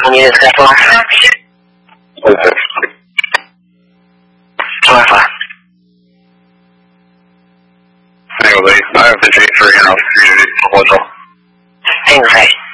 need to schedule? Wi-Fi. Anyway, I have the date for community proposal. Thanks,